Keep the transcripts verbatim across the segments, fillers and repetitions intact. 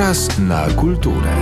Czas na kulturę.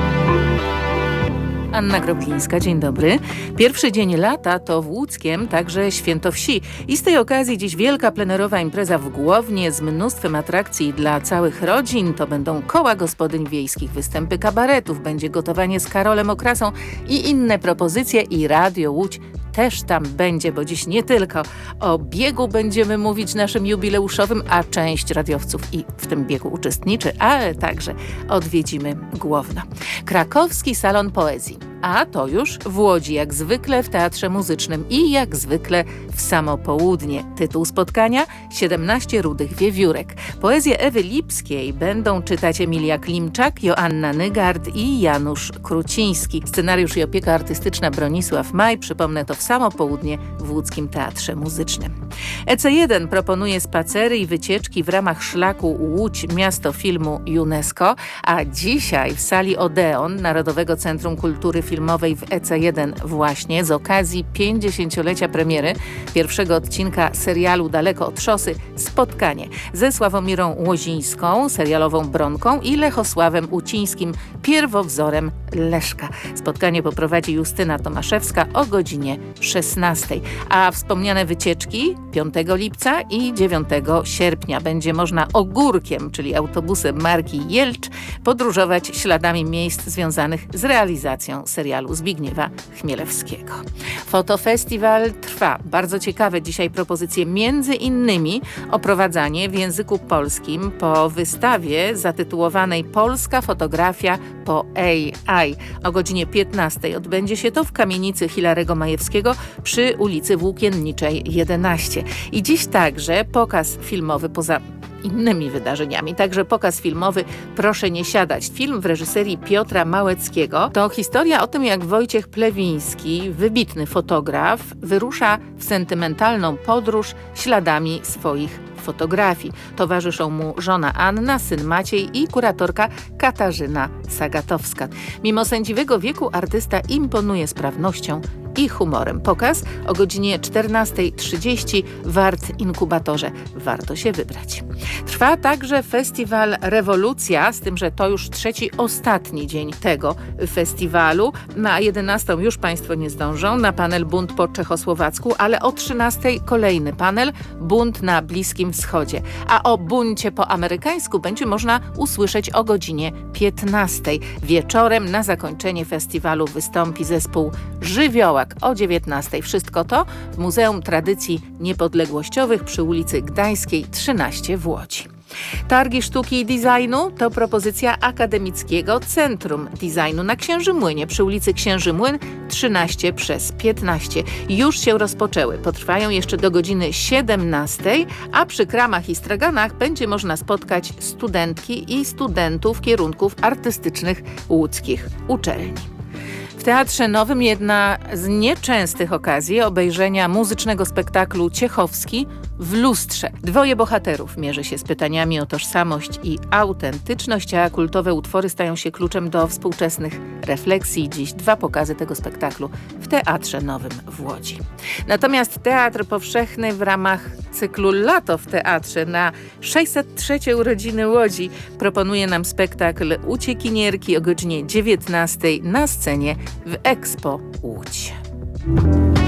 Anna Groblińska, dzień dobry. Pierwszy dzień lata to w Łódzkiem także Święto Wsi. I z tej okazji dziś wielka plenerowa impreza w Głownie z mnóstwem atrakcji dla całych rodzin. To będą koła gospodyń wiejskich, występy kabaretów, będzie gotowanie z Karolem Okrasą i inne propozycje i Radio Łódź też tam będzie, bo dziś nie tylko o biegu będziemy mówić naszym jubileuszowym, a część radiowców i w tym biegu uczestniczy, ale także odwiedzimy Głowno. Krakowski Salon Poezji. A to już w Łodzi, jak zwykle w Teatrze Muzycznym i jak zwykle w samo południe. Tytuł spotkania: siedemnaście rudych wiewiórek. Poezję Ewy Lipskiej będą czytać Emilia Klimczak, Joanna Nygard i Janusz Kruciński. Scenariusz i opieka artystyczna Bronisław Maj. Przypomnę, to w samo południe w Łódzkim Teatrze Muzycznym. E C jeden proponuje spacery i wycieczki w ramach szlaku Łódź Miasto Filmu UNESCO, a dzisiaj w sali Odeon Narodowego Centrum Kultury Filmowej w E C jeden właśnie z okazji pięćdziesięciolecia premiery pierwszego odcinka serialu Daleko od szosy spotkanie ze Sławomirą Łozińską, serialową Bronką i Lechosławem Ucińskim, pierwowzorem Leszka. Spotkanie poprowadzi Justyna Tomaszewska o godzinie szesnastej. A wspomniane wycieczki piątego lipca i dziewiątego sierpnia będzie można ogórkiem, czyli autobusem marki Jelcz, podróżować śladami miejsc związanych z realizacją serialu Zbigniewa Chmielewskiego. Fotofestiwal trwa. Bardzo ciekawe dzisiaj propozycje, między innymi oprowadzanie w języku polskim po wystawie zatytułowanej Polska fotografia po A I. O godzinie piętnastej odbędzie się to w kamienicy Hilarego Majewskiego przy ulicy Włókienniczej jedenaście. I dziś także pokaz filmowy poza innymi wydarzeniami. Także pokaz filmowy Proszę nie siadać. Film w reżyserii Piotra Małeckiego to historia o tym, jak Wojciech Plewiński, wybitny fotograf, wyrusza w sentymentalną podróż śladami swoich fotografii. Towarzyszą mu żona Anna, syn Maciej i kuratorka Katarzyna Sagatowska. Mimo sędziwego wieku artysta imponuje sprawnością i humorem. Pokaz o godzinie czternastej trzydzieści w Art Inkubatorze. Warto się wybrać. Trwa także festiwal Rewolucja, z tym, że to już trzeci, ostatni dzień tego festiwalu. Na jedenastą już Państwo nie zdążą, na panel Bunt po czechosłowacku, ale o trzynastej kolejny panel Bunt na Bliskim Wschodzie. A o buncie po amerykańsku będzie można usłyszeć o godzinie piętnastej. Wieczorem na zakończenie festiwalu wystąpi zespół Żywiołak o dziewiętnastej. Wszystko to w Muzeum Tradycji Niepodległościowych przy ulicy Gdańskiej trzynaście w Łodzi. Targi Sztuki i Designu to propozycja Akademickiego Centrum Designu na Księży Młynie przy ulicy Księży Młyn trzynaście przez piętnaście. Już się rozpoczęły. Potrwają jeszcze do godziny siedemnastej, a przy kramach i straganach będzie można spotkać studentki i studentów kierunków artystycznych łódzkich uczelni. W Teatrze Nowym jedna z nieczęstych okazji obejrzenia muzycznego spektaklu Ciechowski w lustrze. Dwoje bohaterów mierzy się z pytaniami o tożsamość i autentyczność, a kultowe utwory stają się kluczem do współczesnych refleksji. Dziś dwa pokazy tego spektaklu w Teatrze Nowym w Łodzi. Natomiast Teatr Powszechny w ramach cyklu Lato w Teatrze na sześćset trzecie urodziny Łodzi proponuje nam spektakl Uciekinierki o godzinie dziewiętnastej na scenie w Expo Łódź.